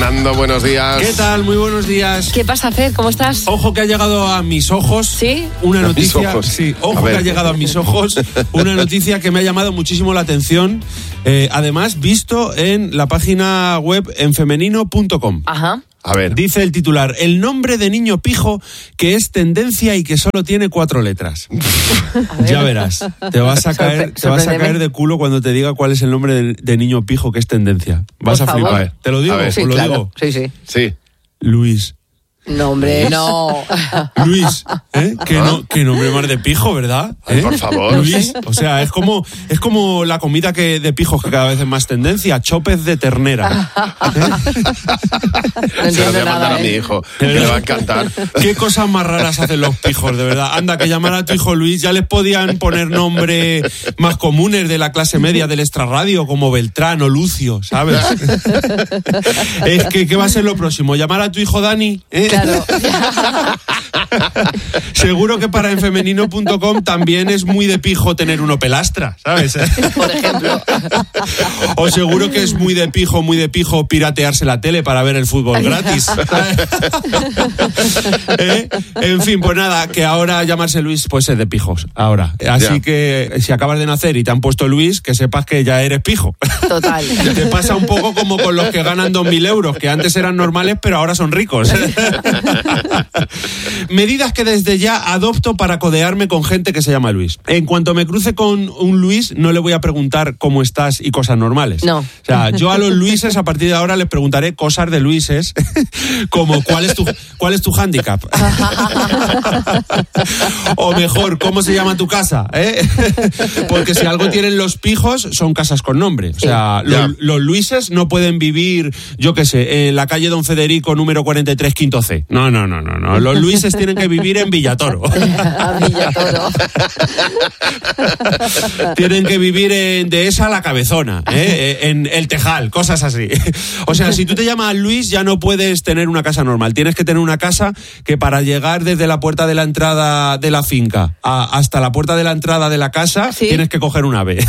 Fernando, buenos días. ¿Qué tal? Muy buenos días. ¿Qué pasa, Fer? ¿Cómo estás? Ojo que ha llegado a mis ojos. ¿Sí? Una noticia. Mis ojos. Sí, ojo que ha llegado a mis ojos. Una noticia que me ha llamado muchísimo la atención. Además, visto en la página web enfemenino.com. Ajá. A ver. Dice el titular: el nombre de niño pijo que es tendencia y que solo tiene 4 letras. Ya verás, te vas a caer de culo cuando te diga cuál es el nombre de niño pijo que es tendencia. Vas Por a favor. flipar. ¿Te lo digo? A ver. Sí, ¿Os lo claro. digo? Sí. Sí. Luis. No, hombre, no. Luis, ¿eh? Qué nombre más de pijo, ¿verdad? Ay, por favor. Luis, o sea, es como la comida de pijos que cada vez es más tendencia, chopes de ternera. No Se lo entiendo voy a mandar nada, a mi hijo, que le va a encantar. Qué cosas más raras hacen los pijos, de verdad. Anda, que llamar a tu hijo Luis, ya les podían poner nombre más comunes de la clase media del extrarradio, como Beltrán o Lucio, ¿sabes? Es que, ¿qué va a ser lo próximo? ¿Llamar a tu hijo Dani? Claro. Seguro que para enfemenino.com también es muy de pijo tener uno pelastra, ¿sabes? Por ejemplo. O seguro que es muy de pijo piratearse la tele para ver el fútbol gratis. En fin, pues nada, que ahora llamarse Luis pues es de pijos, ahora. Así Ya. que si acabas de nacer y te han puesto Luis, que sepas que ya eres pijo. Total. Te pasa un poco como con los que ganan 2.000 euros, que antes eran normales pero ahora son ricos. Medidas que desde ya adopto para codearme con gente que se llama Luis. En cuanto me cruce con un Luis, no le voy a preguntar cómo estás y cosas normales. No. O sea, yo a los Luises a partir de ahora les preguntaré cosas de Luises, como ¿cuál es tu hándicap? O mejor, ¿cómo se llama tu casa? Porque si algo tienen los pijos, son casas con nombre. O sea, los Luises no pueden vivir, yo qué sé, en la calle Don Federico número 43, quinto C. No. Los Luises tienen que vivir en Villatoro. A Villatoro. Tienen que vivir en Dehesa La Cabezona, en El Tejal, cosas así. O sea, si tú te llamas Luis, ya no puedes tener una casa normal. Tienes que tener una casa que para llegar desde la puerta de la entrada de la finca hasta la puerta de la entrada de la casa, ¿sí? Tienes que coger un ave.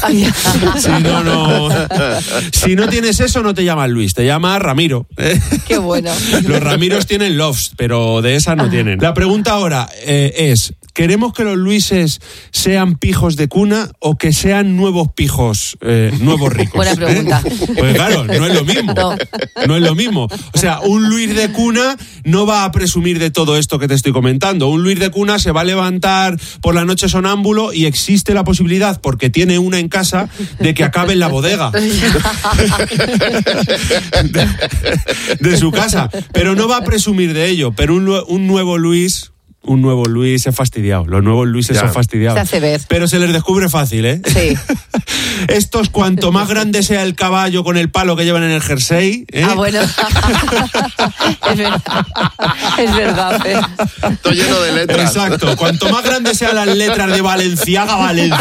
Si no tienes eso, no te llamas Luis, te llamas Ramiro. Qué bueno. Los Ramiros tienen lofts, pero de esas no tienen. La pregunta ahora es: ¿queremos que los Luises sean pijos de cuna o que sean nuevos pijos, nuevos ricos? Buena pregunta. Pues claro, no es lo mismo. No es lo mismo. O sea, un Luis de cuna no va a presumir de todo esto que te estoy comentando. Un Luis de cuna se va a levantar por la noche sonámbulo y existe la posibilidad, porque tiene una en casa, de que acabe en la bodega de su casa. Pero no va a presumir de ello. Pero un nuevo Luis es fastidiado. Los nuevos Luises son fastidiados. Se hace ver. Pero se les descubre fácil, ¿eh? Sí. Estos, cuanto más grande sea el caballo con el palo que llevan en el jersey, ¿eh? Ah, bueno. Es verdad, Fer. Estoy lleno de letras. Exacto. Cuanto más grandes sean las letras de Valenciaga,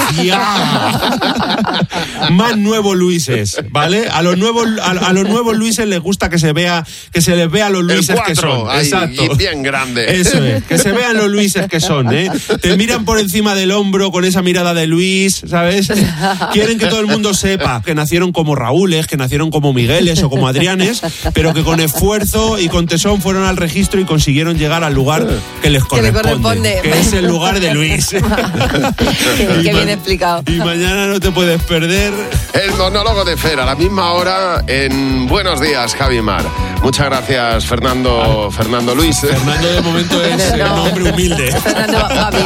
más nuevos Luises, ¿vale? A los nuevos Luises les gusta que se les vea a los Luises que son. Exacto. Y bien grande. Eso es, que se vean los Luises que son, ¿eh? Te miran por encima del hombro con esa mirada de Luis, ¿sabes? Quieren que todo el mundo sepa que nacieron como Raúles, que nacieron como Migueles o como Adrianes, pero que con esfuerzo y con tesón fueron al registro y consiguieron llegar al lugar que les corresponde, que es el lugar de Luis. Qué bien explicado. Y mañana no te puedes perder El monólogo de Fer a la misma hora en Buenos Días, Javi Mar. Muchas gracias, Fernando Luis. Fernando de momento es un hombre humilde. Fernando,